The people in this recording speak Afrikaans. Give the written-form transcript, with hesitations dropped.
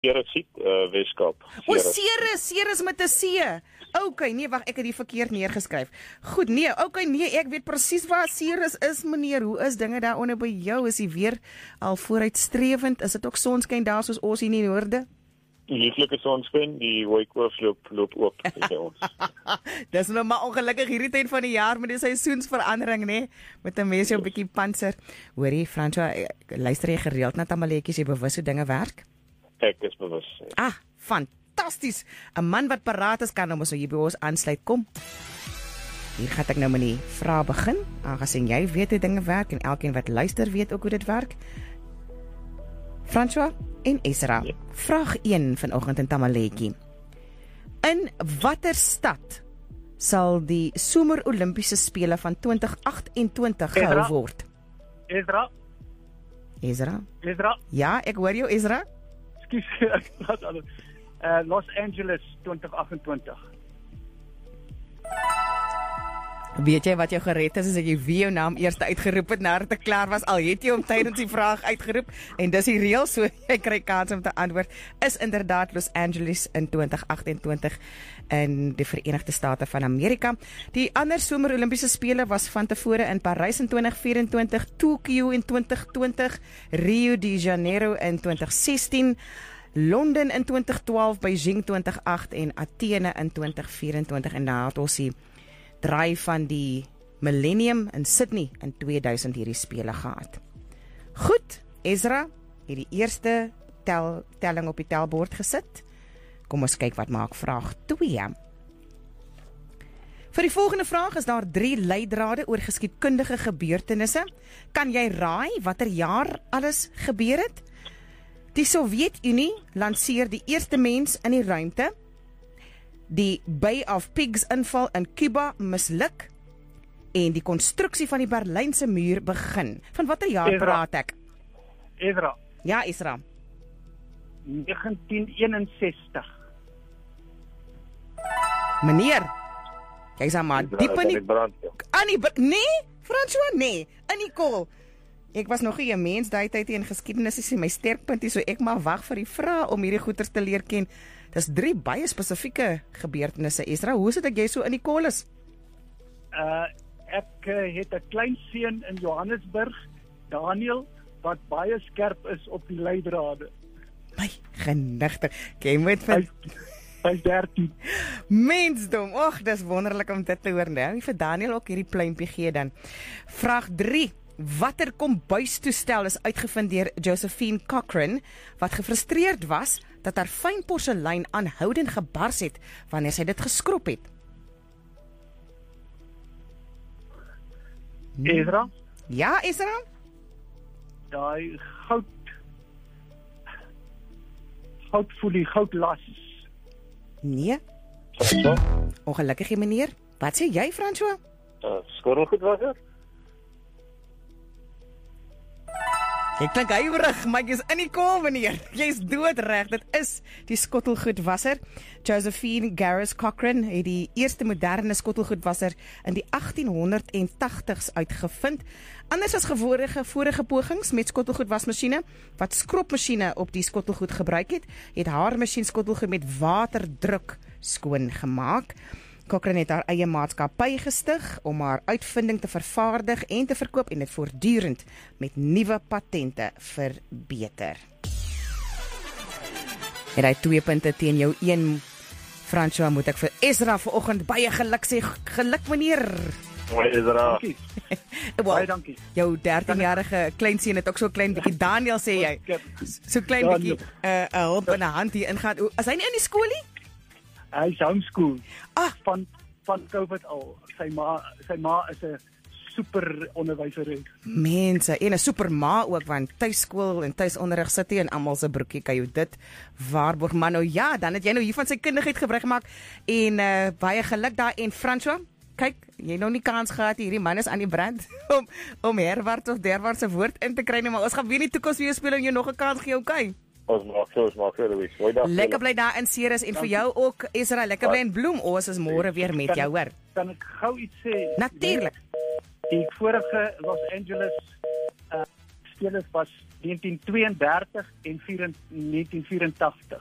Ceres, Weskaap. O, Ceres met 'n C. Okay, nee, wag, ek het die verkeerd neergeskryf. Goed, nee, okay, nee, ek weet presies waar Ceres is, meneer. Hoe is dinge daaronder by jou? Is die weer al vooruitstrewend? Is dit ook sonskyn daar soos ons hier in die noorde? Die lieflike sonskyn, die hooikoors loop oop by ons. Dis nou maar ongelukkig hierdie tyd van die jaar met die seisoensverandering, né? Met 'n mens jou 'n bietjie panser. Hoorie, Franswa, luister jy gereeld na Tamaletjies, jy bewus hoe dinge werk? Ek is bewus. Ah, fantasties. 'n Man wat paraat is kan nou mos hier by ons aansluit. Kom. Hier gaan ek nou met die vrae begin. Aangesien jy weet hoe dinge werk en elkeen wat luister weet ook hoe dit werk. Franswa en Ezra. Ja. Vraag 1 vanoggend in Tamaletjie. In watter stad sal die Somer Olimpiese Spele van 2028 gehou word? Ezra. Ja, ek hoor jou, Ezra. Ekskuus, ek praat alles. Los Angeles 2028. Weet jy wat jou gered is as ek wie jou naam eers uitgeroep het nadat ek klaar was, al het jy hom tydens die vraag uitgeroep en dis die reël, so jy kry kans om te antwoord, is inderdaad Los Angeles in 2028 in die Verenigde State van Amerika. Die ander Somer Olimpiese Spele was van tevore in Parys in 2024, Tokyo in 2020, Rio de Janeiro in 2016, Londen in 2012, Beijing 2008 en Athene in 2024 en daar het ons die draai van die Millennium in Sydney in 2000 hierdie spele gehad. Goed, Ezra het die eerste telling op die telbord gesit. Kom ons kyk wat maak vraag 2. Vir die volgende vraag is daar 3 leidrade oor geskiedkundige gebeurtenisse. Kan jy raai watter jaar alles gebeur het? Die Sowjetunie lanseer die eerste mens in die ruimte. Die Bay of Pigs inval in Cuba misluk en die konstruksie van die Berlynse muur begin. Van watter jaar praat ek? Ezra. Ja, Ezra. 1961. Meneer, jy is maar diep in die... Nee, François, nee, in die kool. Ek was nog nie 'n mens daai tyd in geskiedenis is my sterkpunt, so ek maar wag vir die vrae om hierdie goeters te leer ken. Dis 3 baie spesifieke gebeurtenisse, Ezra. Hoe is dit dat jy so in die kol is? Ek het 'n klein seun in Johannesburg, Daniel, wat baie skerp is op die leidrade. My genigtig. Jy moet vir Hy's 13. Mensdom. Och, dis wonderlik om dit te hoor, nou. Vir Daniel ook hierdie pluimpie gee dan. Vraag 3. Watter kombuistoestel is uitgevind deur Josephine Cochrane, wat gefrustreerd was dat haar fyn porselein aanhoudend gebars het wanneer sy dit geskrob het? Ezra? Ja, Ezra? Daai goudfolie, goudlas. Nee. Ongelukkig, meneer. Wat sê jy, François? Skottelgoed was dit? Jy klink huiwerig, maar jy is in die kol, meneer. Jy is doodreg. Dit is die skottelgoedwasser. Josephine Garris Cochrane het die eerste moderne skottelgoedwasser in die 1880s uitgevind. Anders as vorige pogings met skottelgoedwasmasjiene wat skropmasjiene op die skottelgoed gebruik het haar masjien skottelgoed met waterdruk skoon gemaak. Cochrane het haar eie maatskappy gestig om haar uitvinding te vervaardig en te verkoop en dit voortdurend met nuwe patente verbeter. En hy 2 punte teen jou 1. François, moet ek vir Ezra vanoggend baie geluk sê. Geluk, meneer. Hoi, Ezra. Dankie. Well, Dankie. jou 13-jarige kleinseun het ook so klein bietjie, Daniel sê jy, so klein bietjie 'n hulp in 'n hand hier ingaan. Is hy nie in die skool nie? Hy's homeschool. Van COVID al. Sy ma is 'n super onderwyseres. Mense, en 'n superma ook, want tuiskool en tuisonderrig sit hy in almal se broekie, kan jy dit waarborg. Maar nou ja, dan het jy nou hier van sy kundigheid gebruik gemaak en baie geluk daar. En François, kyk, jy nou nie kans gehad hierdie man is aan die brand om herwaarts of derwaarts 'n woord in te kry nie, maar ons gaan weer in die toekoms weer speel en jou nog 'n kans gee, okay? Ons maak so, Louis. Lekker bly daar in Ceres en vir jou ook, Ezra, lekker bly in Bloem. Ons is môre weer met jou, hoor. Kan ek gou iets sê? Natuurlik. Die vorige Los Angeles spelers was 1932 en 1984.